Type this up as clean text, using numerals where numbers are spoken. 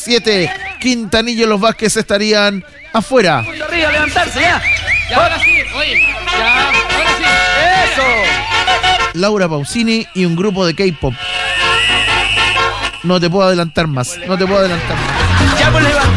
7. Quintanillo y los Vázquez estarían afuera. Arriba, levantarse, ya. Ahora sí, oye. Ya, ahora sí. Eso. Laura Pausini y un grupo de K-pop. No te puedo adelantar más. Ya pues levanté.